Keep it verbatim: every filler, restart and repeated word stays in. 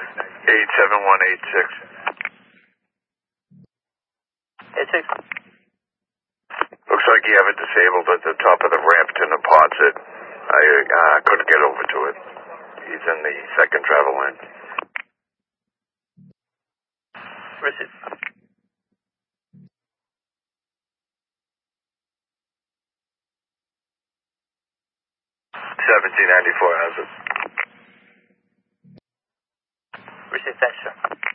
eight seven one eight six. eight six. Looks like you have it disabled at the top of the ramp to Neponset. I uh, couldn't get over to it. He's in the second travel lane. Receive. seventeen ninety-four, how's it? Receive, thanks, sir.